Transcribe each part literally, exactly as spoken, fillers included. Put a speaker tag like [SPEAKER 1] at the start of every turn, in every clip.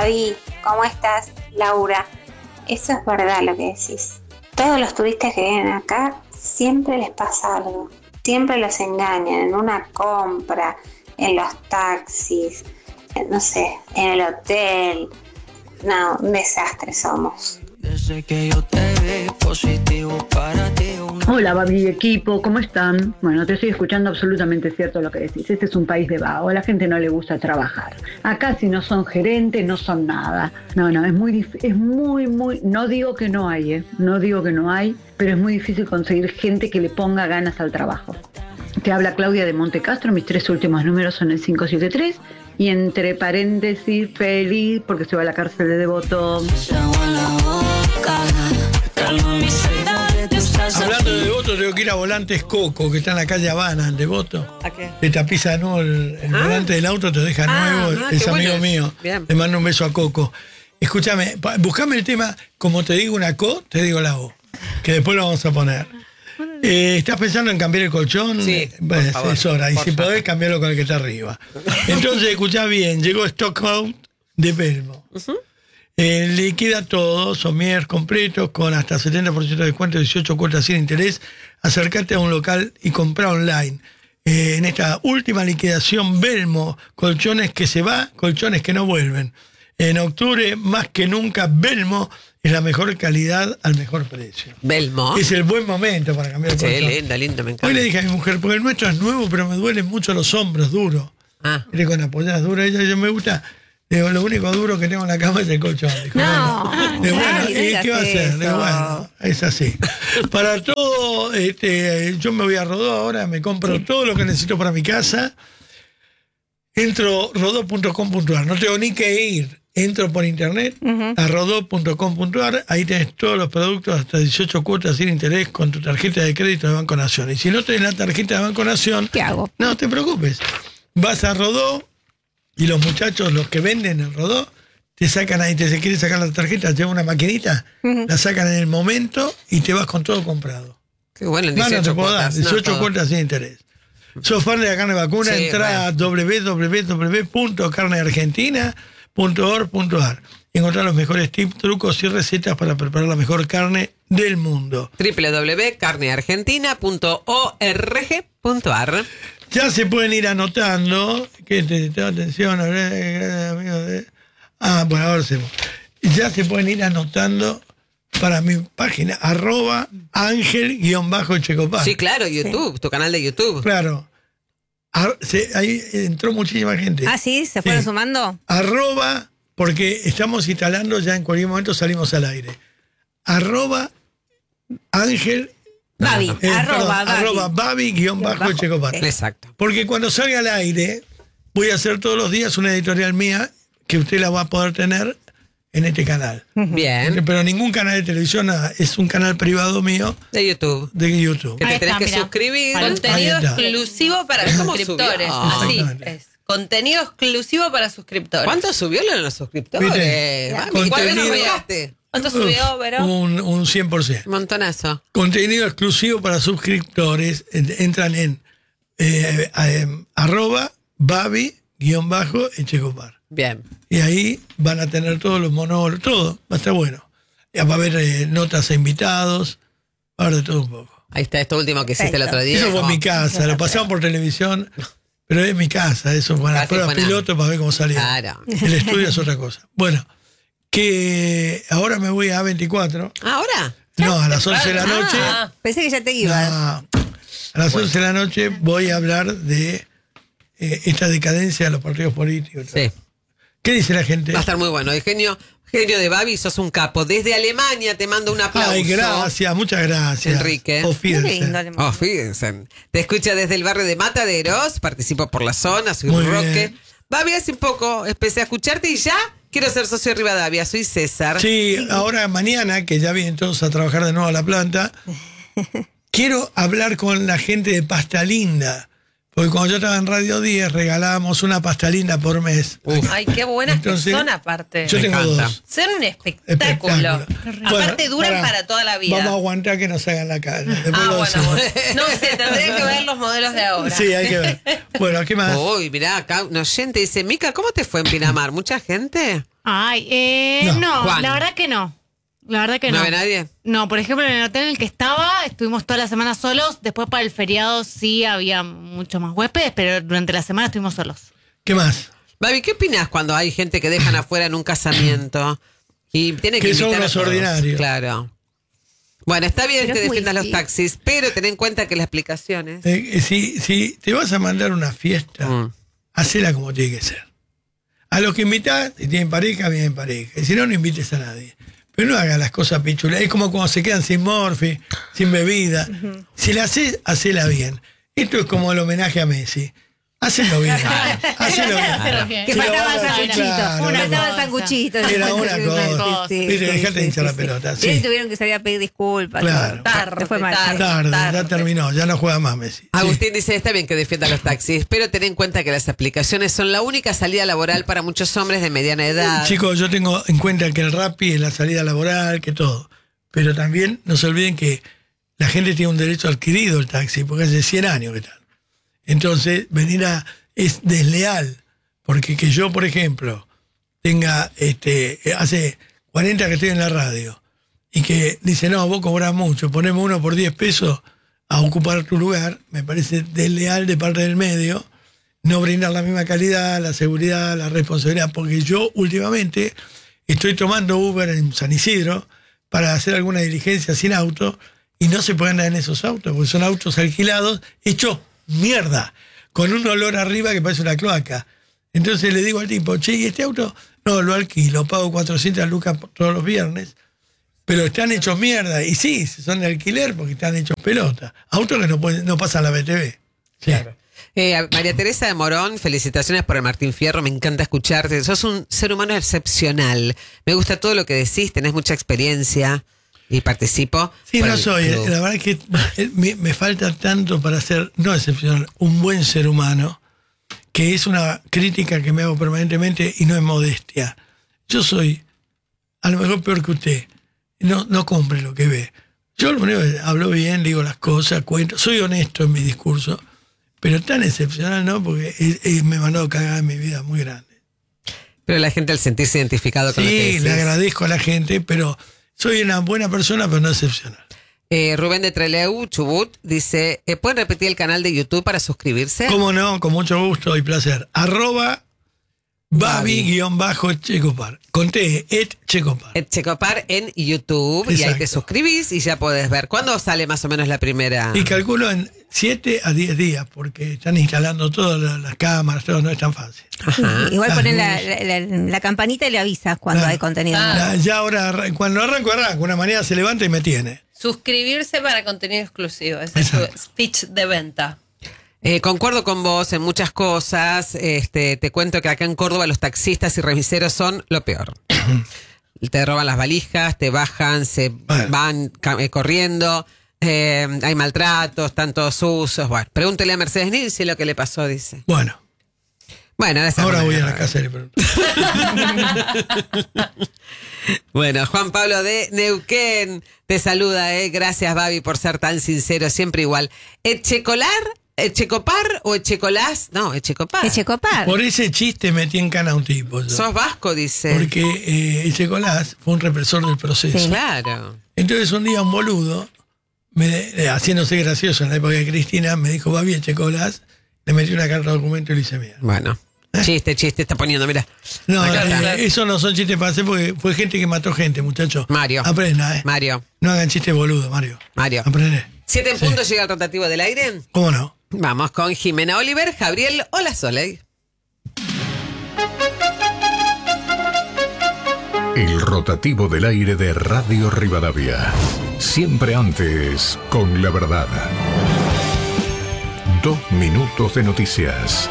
[SPEAKER 1] Gaby, ¿cómo estás? Laura, eso es verdad lo que decís. Todos los turistas que vienen acá siempre les pasa algo. Siempre los engañan en una compra, en los taxis, en, no sé, en el hotel. No, un desastre somos.
[SPEAKER 2] Desde que yo te vi positivo para ti.
[SPEAKER 3] Hola, Babi equipo, ¿cómo están? Bueno, te estoy escuchando, absolutamente cierto lo que decís. Este es un país de vago, a la gente no le gusta trabajar. Acá si no son gerentes, no son nada. No, no, es muy difícil, es muy, muy... No digo que no hay, ¿eh? No digo que no hay, pero es muy difícil conseguir gente que le ponga ganas al trabajo. Te habla Claudia de Montecastro, mis tres últimos números son el cinco siete tres y entre paréntesis, feliz porque se va a la cárcel de Devoto.
[SPEAKER 4] Hablando de Devoto, tengo que ir a Volantes Coco, que está en la calle Habana, en Devoto.
[SPEAKER 5] ¿A qué?
[SPEAKER 4] Te tapiza nuevo el, el ah. volante del auto, te deja ah, nuevo, ah, es amigo bueno mío. Bien. Le mando un beso a Coco. Escúchame, buscame el tema, como te digo una co, te digo la o, que después lo vamos a poner. Eh, ¿Estás pensando en cambiar el colchón?
[SPEAKER 5] Sí,
[SPEAKER 4] pues,
[SPEAKER 5] favor,
[SPEAKER 4] es hora, y si
[SPEAKER 5] favor.
[SPEAKER 4] podés cambiarlo con el que está arriba. Entonces, escuchá bien, llegó Stockholm de Belmo. Uh-huh. Eh, liquida todo, somiers completos con hasta setenta por ciento de descuento, dieciocho cuotas sin interés. Acércate a un local y compra online. Eh, en esta última liquidación, Belmo, colchones que se va, colchones que no vuelven. En octubre, más que nunca, Belmo es la mejor calidad al mejor precio.
[SPEAKER 5] Belmo.
[SPEAKER 4] Es el buen momento para cambiar el colchón.
[SPEAKER 5] Sí, linda, linda, me encanta.
[SPEAKER 4] Hoy le dije a mi mujer, porque el nuestro es nuevo, pero me duelen mucho los hombros, duro.
[SPEAKER 5] Ah.
[SPEAKER 4] Mire, con apoyadas duras, ella yo me gusta. Digo, lo único duro que tengo en la cama es el colchón. Dijo,
[SPEAKER 6] no,
[SPEAKER 4] bueno, Digo, bueno,
[SPEAKER 6] ay,
[SPEAKER 4] ¿y qué va a hacer? Digo, bueno, es así. Para todo, este, yo me voy a Rodó ahora, me compro sí. todo lo que necesito para mi casa. Entro rodó punto com punto ar, no tengo ni que ir. Entro por internet uh-huh. a rodó punto com punto ar, ahí tenés todos los productos hasta dieciocho cuotas sin interés con tu tarjeta de crédito de Banco Nación. Y si no tenés la tarjeta de Banco Nación,
[SPEAKER 6] ¿qué hago?
[SPEAKER 4] No te preocupes. Vas a Rodó y los muchachos, los que venden en Rodó, te sacan ahí, te se quiere sacar la tarjeta, lleva una maquinita, uh-huh. la sacan en el momento y te vas con todo comprado.
[SPEAKER 5] Qué bueno, dieciocho cuotas.
[SPEAKER 4] dieciocho no, cuotas sin interés. Sos fan de la carne vacuna, sí, entra a doble u doble u doble u punto carne argentina punto org punto ar y encontrar los mejores tips, trucos y recetas para preparar la mejor carne del mundo.
[SPEAKER 5] doble u doble u doble u punto carne argentina punto org punto ar.
[SPEAKER 4] Ya se pueden ir anotando, que te, te atención, amigos de... Ah, bueno, ahora se... Ya se pueden ir anotando para mi página, arroba ángel-checopar.
[SPEAKER 5] Sí, claro, YouTube, sí. Tu canal de YouTube.
[SPEAKER 4] Claro. Ar, se, ahí entró muchísima gente.
[SPEAKER 6] Ah, sí, se fueron
[SPEAKER 4] sí.
[SPEAKER 6] sumando.
[SPEAKER 4] Arroba, porque estamos instalando, ya en cualquier momento salimos al aire. Arroba ángel
[SPEAKER 6] Babi,
[SPEAKER 4] eh,
[SPEAKER 6] arroba,
[SPEAKER 4] perdón, arroba Babi guión bajo Checopar.
[SPEAKER 5] Exacto.
[SPEAKER 4] Porque cuando salga al aire, voy a hacer todos los días una editorial mía que usted la va a poder tener en este canal.
[SPEAKER 5] Bien.
[SPEAKER 4] Pero ningún canal de televisión, nada. Es un canal privado mío.
[SPEAKER 5] De YouTube.
[SPEAKER 4] De YouTube.
[SPEAKER 5] Que te
[SPEAKER 6] Ahí
[SPEAKER 5] tenés
[SPEAKER 6] está,
[SPEAKER 5] que
[SPEAKER 6] mira.
[SPEAKER 5] suscribir.
[SPEAKER 7] Contenido exclusivo para suscriptores. Así
[SPEAKER 4] Exactamente.
[SPEAKER 7] es. Contenido exclusivo para suscriptores.
[SPEAKER 5] ¿Cuánto subió en los suscriptores?
[SPEAKER 4] ¿Viste?
[SPEAKER 5] ¿Cuánto
[SPEAKER 4] Contenido-
[SPEAKER 5] subiste?
[SPEAKER 7] ¿Cuánto subió, Vero?
[SPEAKER 4] Un, un cien por ciento.
[SPEAKER 5] Montonazo.
[SPEAKER 4] Contenido exclusivo para suscriptores. eh, Entran en eh, eh, arroba Babi guión bajo Checopar.
[SPEAKER 5] Bien.
[SPEAKER 4] Y ahí van a tener todos los monólogos, todo. Va a estar bueno. Ya va a haber eh, notas a invitados. Va a haber de todo un poco.
[SPEAKER 5] Ahí está esto último que hiciste el otro día.
[SPEAKER 4] Eso fue en
[SPEAKER 5] Oh.
[SPEAKER 4] mi casa. Lo pasamos por televisión. Pero es mi casa. Eso para las
[SPEAKER 5] Casi
[SPEAKER 4] pruebas
[SPEAKER 5] fue nada.
[SPEAKER 4] piloto para ver cómo salía.
[SPEAKER 5] Claro.
[SPEAKER 4] El estudio es otra cosa. Bueno, que ahora me voy a A veinticuatro.
[SPEAKER 5] ¿Ahora?
[SPEAKER 4] No, a las once de la noche.
[SPEAKER 7] Ah,
[SPEAKER 6] Pensé que ya te ibas.
[SPEAKER 4] No, a las once de la noche voy a hablar de eh, esta decadencia de los partidos políticos.
[SPEAKER 5] Sí.
[SPEAKER 4] ¿Qué dice la gente?
[SPEAKER 5] Va a estar muy bueno. El genio, genio de Babi, sos un capo. Desde Alemania te mando un aplauso.
[SPEAKER 4] Ay, gracias, muchas gracias.
[SPEAKER 5] Enrique.
[SPEAKER 4] Oh,
[SPEAKER 6] Qué lindo,
[SPEAKER 4] fíjense.
[SPEAKER 6] Alemán.
[SPEAKER 5] Oh, fíjense. Te escucha desde el barrio de Mataderos, participo por la zona, soy
[SPEAKER 4] Muy
[SPEAKER 5] Roque.
[SPEAKER 4] bien.
[SPEAKER 5] Babi, hace un poco empecé a escucharte y ya quiero ser socio de Rivadavia, soy César.
[SPEAKER 4] Sí, ahora mañana, que ya vienen todos a trabajar de nuevo a la planta, quiero hablar con la gente de Pasta Linda. Porque cuando yo estaba en Radio diez regalábamos una pasta linda por mes.
[SPEAKER 5] Uf.
[SPEAKER 7] ay, qué buenas
[SPEAKER 4] Entonces,
[SPEAKER 7] que son aparte.
[SPEAKER 4] Yo
[SPEAKER 5] Me
[SPEAKER 4] tengo
[SPEAKER 5] encanta.
[SPEAKER 4] dos.
[SPEAKER 7] Son un espectáculo.
[SPEAKER 4] Espectáculo.
[SPEAKER 7] Aparte
[SPEAKER 4] Bueno,
[SPEAKER 7] duran
[SPEAKER 4] pará.
[SPEAKER 7] para toda la vida.
[SPEAKER 4] Vamos a aguantar que nos hagan la cara. Después
[SPEAKER 7] Ah,
[SPEAKER 4] lo
[SPEAKER 7] bueno,
[SPEAKER 4] decimos.
[SPEAKER 7] bueno. No sé, tendría que ver los modelos de ahora.
[SPEAKER 4] Sí, hay que ver. Bueno, ¿qué más?
[SPEAKER 5] Uy, mirá, acá un oyente dice, Mica, ¿cómo te fue en Pinamar? ¿Mucha gente?
[SPEAKER 6] Ay, eh, no,
[SPEAKER 4] No.
[SPEAKER 5] Juan.
[SPEAKER 6] la verdad que no. La verdad que
[SPEAKER 5] ¿No
[SPEAKER 6] no.
[SPEAKER 5] ve nadie?
[SPEAKER 6] No, por ejemplo, en el hotel en el que estaba, estuvimos toda la semana solos. Después para el feriado sí había mucho más huéspedes, pero durante la semana estuvimos solos.
[SPEAKER 4] ¿Qué más?
[SPEAKER 5] Babi, ¿qué opinas cuando hay gente que dejan afuera en un casamiento y tiene que
[SPEAKER 4] Que son
[SPEAKER 5] invitar a
[SPEAKER 4] unos
[SPEAKER 5] todos?
[SPEAKER 4] ordinarios.
[SPEAKER 5] Claro. Bueno, está bien
[SPEAKER 1] Pero
[SPEAKER 5] que
[SPEAKER 1] es muy
[SPEAKER 5] defiendas los
[SPEAKER 1] difícil.
[SPEAKER 5] taxis, pero ten en cuenta que las explicaciones...
[SPEAKER 4] Eh, eh, si, si te vas a mandar una fiesta,
[SPEAKER 5] Mm.
[SPEAKER 4] hacela como tiene que ser. A los que invitás, si tienen pareja, vienen pareja. Y si no, no invites a nadie. Pero no hagas las cosas pichulas. Es como cuando se quedan sin morfi, sin bebida. Si la haces, hacela bien. Esto es como el homenaje a Messi. Hacelo bien. Hacelo bien.
[SPEAKER 8] Que
[SPEAKER 4] Si lo
[SPEAKER 8] faltaba
[SPEAKER 4] vas a hacer,
[SPEAKER 8] sanguchito.
[SPEAKER 4] claro,
[SPEAKER 8] Una
[SPEAKER 4] loco.
[SPEAKER 8] faltaba sanguchito.
[SPEAKER 4] Era una
[SPEAKER 8] Sí,
[SPEAKER 4] cosa.
[SPEAKER 8] sí,
[SPEAKER 4] Viste,
[SPEAKER 8] sí,
[SPEAKER 4] dejate
[SPEAKER 8] sí,
[SPEAKER 4] de hinchar la
[SPEAKER 8] sí.
[SPEAKER 4] pelota.
[SPEAKER 8] Sí,
[SPEAKER 4] Sí.
[SPEAKER 8] tuvieron que salir a pedir disculpas.
[SPEAKER 4] Claro.
[SPEAKER 7] Tarde,
[SPEAKER 8] Te fue mal.
[SPEAKER 7] tarde.
[SPEAKER 4] Tarde, ya
[SPEAKER 7] Tarde.
[SPEAKER 4] terminó. Ya no juega más Messi. Sí.
[SPEAKER 5] Agustín dice, está bien que defiendas los taxis, pero ten en cuenta que las aplicaciones son la única salida laboral para muchos hombres de mediana edad.
[SPEAKER 4] Chicos, yo tengo en cuenta que el Rappi es la salida laboral, que todo. Pero también no se olviden que la gente tiene un derecho adquirido el taxi, porque hace cien años que están. Entonces, venir a... es desleal. Porque que yo, por ejemplo, tenga... este hace cuarenta que estoy en la radio y que dice, no, vos cobrás mucho, poneme uno por diez pesos a ocupar tu lugar, me parece desleal de parte del medio no brindar la misma calidad, la seguridad, la responsabilidad, porque yo últimamente estoy tomando Uber en San Isidro para hacer alguna diligencia sin auto y no se pueden andar en esos autos, porque son autos alquilados hechos mierda, con un olor arriba que parece una cloaca. Entonces le digo al tipo, che, ¿y este auto? No, lo alquilo, pago cuatrocientas lucas por- todos los viernes, pero están hechos mierda. Y sí, son de alquiler porque están hechos pelota. Autos que no, pueden, no pasan la B T V. Sí.
[SPEAKER 5] Eh, a María Teresa de Morón, felicitaciones por el Martín Fierro, me encanta escucharte. Sos un ser humano excepcional. Me gusta todo lo que decís, tenés mucha experiencia y participo.
[SPEAKER 4] Sí,
[SPEAKER 5] por
[SPEAKER 4] no
[SPEAKER 5] el
[SPEAKER 4] soy.
[SPEAKER 5] club.
[SPEAKER 4] La verdad es que me, me falta tanto para ser, no excepcional, un buen ser humano, que es una crítica que me hago permanentemente y no es modestia. Yo soy, a lo mejor peor que usted, no, no compre lo que ve. Yo lo único que hablo bien, digo las cosas, cuento, soy honesto en mi discurso, pero tan excepcional no, porque he- he- me he mandado cagada en mi vida muy grande.
[SPEAKER 5] Pero la gente al sentirse identificado con lo que
[SPEAKER 4] Sí,
[SPEAKER 5] decís.
[SPEAKER 4] le agradezco a la gente, pero soy una buena persona, pero no excepcional.
[SPEAKER 5] Eh, Rubén de Trelew, Chubut, dice, eh, ¿pueden repetir el canal de YouTube para suscribirse?
[SPEAKER 4] ¿Cómo no? Con mucho gusto y placer. Arroba Babi-Checopar. Conté, et Checopar.
[SPEAKER 5] Eh, Checopar en YouTube y ahí
[SPEAKER 4] Exacto.
[SPEAKER 5] te suscribís y ya podés ver. ¿Cuándo sale más o menos la primera?
[SPEAKER 4] Y calculo en siete a diez días, porque están instalando todas las, las cámaras, todo, no es tan fácil.
[SPEAKER 5] Ajá.
[SPEAKER 8] Igual
[SPEAKER 4] Las
[SPEAKER 8] ponen la,
[SPEAKER 4] luces.
[SPEAKER 8] la, la- la campanita y le avisas cuando
[SPEAKER 4] Claro.
[SPEAKER 8] hay contenido.
[SPEAKER 7] Ah.
[SPEAKER 8] nuevo.
[SPEAKER 4] La- ya ahora, arran- cuando arranco, arranco. Una mañana se levanta y me tiene.
[SPEAKER 7] Suscribirse para contenido exclusivo. Ese es su
[SPEAKER 4] Exacto.
[SPEAKER 7] speech de venta.
[SPEAKER 5] Eh, concuerdo con vos en muchas cosas. Este, te cuento que acá en Córdoba los taxistas y remiseros son lo peor. Te roban las valijas, te bajan, se
[SPEAKER 4] Bueno.
[SPEAKER 5] van ca- eh, corriendo, eh, hay maltratos, tantos usos. Bueno, pregúntele a Mercedes Nilsi lo que le pasó, dice.
[SPEAKER 4] Bueno,
[SPEAKER 5] Bueno, esa
[SPEAKER 4] ahora
[SPEAKER 5] es
[SPEAKER 4] voy a
[SPEAKER 5] una-
[SPEAKER 4] la casa y le pregunto.
[SPEAKER 5] Bueno, Juan Pablo de Neuquén te saluda, eh. Gracias, Babi, por ser tan sincero, siempre igual. ¿Echecolar? ¿Echecopar o echecolás? No, echecopar.
[SPEAKER 8] Echecopar.
[SPEAKER 4] Por ese chiste metí en cana a un tipo. yo.
[SPEAKER 5] Sos vasco, dice.
[SPEAKER 4] Porque eh, Echecolás fue un represor del proceso.
[SPEAKER 5] Claro.
[SPEAKER 4] Entonces un día un boludo, me, eh, haciéndose gracioso en la época de Cristina, me dijo, va bien, Checolás, le metí una carta de documento y le hice mía.
[SPEAKER 5] Bueno, chiste, chiste, está poniendo, mira.
[SPEAKER 4] No,
[SPEAKER 5] Acá está.
[SPEAKER 4] eh, eso no son chistes para hacer porque fue gente que mató gente, muchachos.
[SPEAKER 5] Mario.
[SPEAKER 4] Aprenda, eh.
[SPEAKER 5] Mario,
[SPEAKER 4] No hagan chistes boludo, Mario.
[SPEAKER 5] Mario.
[SPEAKER 4] Aprende.
[SPEAKER 5] Siete en
[SPEAKER 4] Sí.
[SPEAKER 5] punto llega el rotativo del aire.
[SPEAKER 4] ¿Cómo no?
[SPEAKER 5] Vamos con Jimena Oliver, Gabriel Hola Soleil.
[SPEAKER 9] El rotativo del aire de Radio Rivadavia. Siempre antes, con la verdad. Dos minutos de noticias.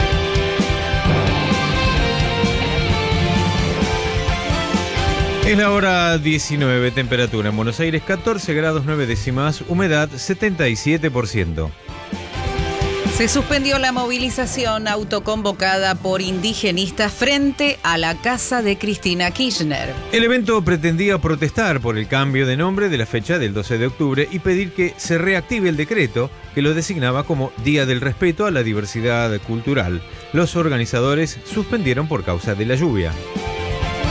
[SPEAKER 10] Es la hora diecinueve, temperatura en Buenos Aires catorce grados nueve décimas, humedad setenta y siete por ciento.
[SPEAKER 11] Se suspendió la movilización autoconvocada por indigenistas frente a la casa de Cristina Kirchner.
[SPEAKER 10] El evento pretendía protestar por el cambio de nombre de la fecha del doce de octubre y pedir que se reactive el decreto que lo designaba como Día del Respeto a la Diversidad Cultural. Los organizadores suspendieron por causa de la lluvia.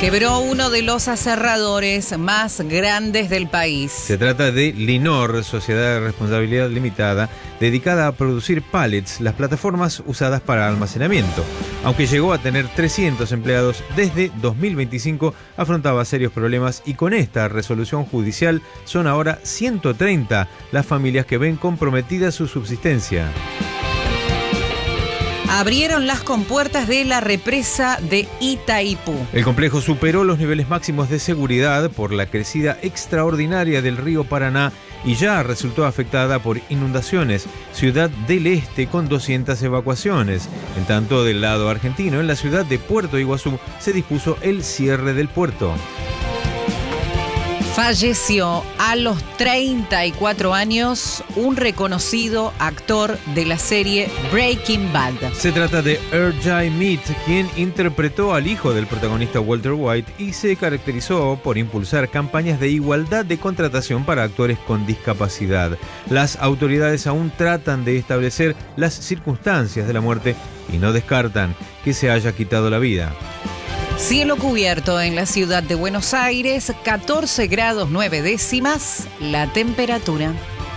[SPEAKER 11] Quebró uno de los aserradores más grandes del país.
[SPEAKER 10] Se trata de Linor, Sociedad de Responsabilidad Limitada, dedicada a producir pallets, las plataformas usadas para almacenamiento. Aunque llegó a tener trescientos empleados desde dos mil veinticinco, afrontaba serios problemas y con esta resolución judicial son ahora ciento treinta las familias que ven comprometida su subsistencia.
[SPEAKER 11] Abrieron las compuertas de la represa de Itaipú.
[SPEAKER 10] El complejo superó los niveles máximos de seguridad por la crecida extraordinaria del río Paraná y ya resultó afectada por inundaciones. Ciudad del Este con doscientas evacuaciones. En tanto, del lado argentino, en la ciudad de Puerto Iguazú se dispuso el cierre del puerto.
[SPEAKER 11] Falleció a los treinta y cuatro años un reconocido actor de la serie Breaking Bad.
[SPEAKER 10] Se trata de Erjai Mead, quien interpretó al hijo del protagonista Walter White y se caracterizó por impulsar campañas de igualdad de contratación para actores con discapacidad. Las autoridades aún tratan de establecer las circunstancias de la muerte y no descartan que se haya quitado la vida.
[SPEAKER 11] Cielo cubierto en la ciudad de Buenos Aires, catorce grados nueve décimas la temperatura.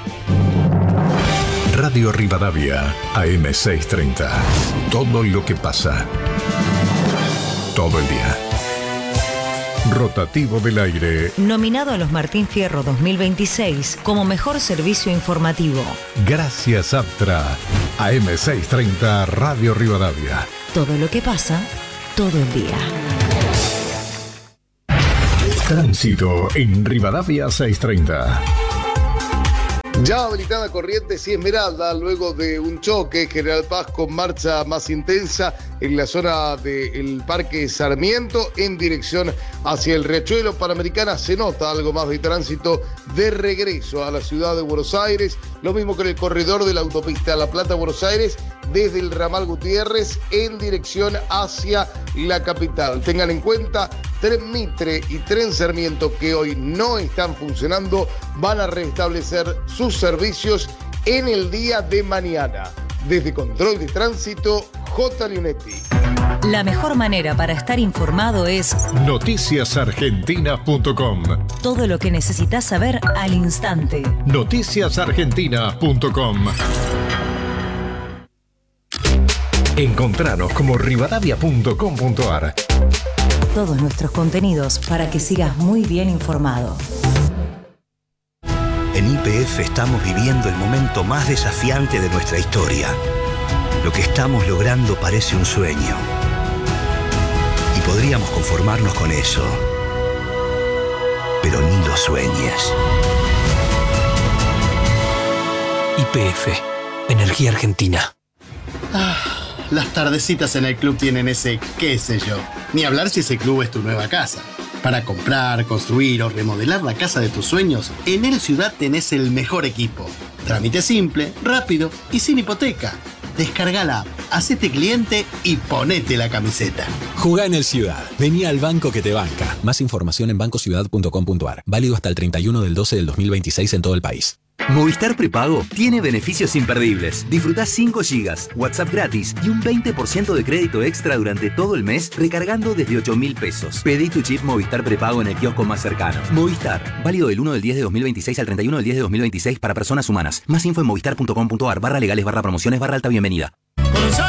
[SPEAKER 9] Radio Rivadavia, A M seiscientos treinta. Todo lo que pasa. Todo el día. Rotativo del aire.
[SPEAKER 12] Nominado a los Martín Fierro dos mil veintiséis como mejor servicio informativo.
[SPEAKER 9] Gracias, Aptra. A M seiscientos treinta, Radio Rivadavia.
[SPEAKER 12] Todo lo que pasa, todo el día.
[SPEAKER 9] Tránsito en Rivadavia seiscientos treinta.
[SPEAKER 13] Ya habilitada Corrientes y Esmeralda luego de un choque. General Paz con marcha más intensa en la zona del Parque Sarmiento en dirección hacia el Riachuelo. Panamericana se nota algo más de tránsito de regreso a la ciudad de Buenos Aires. Lo mismo que en el corredor de la autopista La Plata-Buenos Aires desde el ramal Gutiérrez en dirección hacia la capital. Tengan en cuenta, Tren Mitre y Tren Sarmiento, que hoy no están funcionando, van a restablecer sus servicios en el día de mañana. Desde Control de Tránsito, J. Leonetti.
[SPEAKER 12] La mejor manera para estar informado es
[SPEAKER 9] noticias argentinas punto com.
[SPEAKER 12] Todo lo que necesitas saber al instante.
[SPEAKER 9] noticias argentinas punto com. Encontranos como rivadavia punto com punto ar.
[SPEAKER 12] Todos nuestros contenidos para que sigas muy bien informado.
[SPEAKER 14] En Y P F estamos viviendo el momento más desafiante de nuestra historia. Lo que estamos logrando parece un sueño. Y podríamos conformarnos con eso. Pero ni lo sueñes.
[SPEAKER 15] Y P F, Energía Argentina.
[SPEAKER 16] Ah, las tardecitas en el club tienen ese qué sé yo. Ni hablar si ese club es tu nueva casa. Para comprar, construir o remodelar la casa de tus sueños, en El Ciudad tenés el mejor equipo. Trámite simple, rápido y sin hipoteca. Descarga la app, hacete cliente y ponete la camiseta.
[SPEAKER 17] Jugá en El Ciudad. Vení al banco que te banca. Más información en banco ciudad punto com punto ar. Válido hasta el treinta y uno del doce del dos mil veintiséis en todo el país.
[SPEAKER 18] Movistar Prepago tiene beneficios imperdibles. Disfrutá cinco gigas, WhatsApp gratis y un veinte por ciento de crédito extra durante todo el mes recargando desde ocho mil pesos. Pedí tu chip Movistar Prepago en el kiosco más cercano. Movistar, válido del uno del diez de dos mil veintiséis al treinta y uno del diez de dos mil veintiséis para personas humanas. Más info en movistar punto com punto ar barra legales barra promociones barra alta bienvenida.